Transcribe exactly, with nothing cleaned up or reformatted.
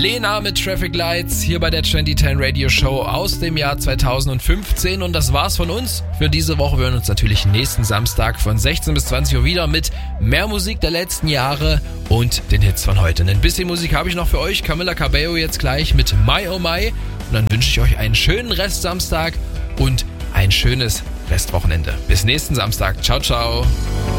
Lena mit Traffic Lights hier bei der zwanzig zehn Radio Show aus dem Jahr zweitausendfünfzehn. Und das war's von uns für diese Woche. Wir hören uns natürlich nächsten Samstag von sechzehn bis zwanzig Uhr wieder mit mehr Musik der letzten Jahre und den Hits von heute. Ein bisschen Musik habe ich noch für euch. Camila Cabello jetzt gleich mit My Oh My. Und dann wünsche ich euch einen schönen Rest Samstag und ein schönes Restwochenende. Bis nächsten Samstag. Ciao, ciao.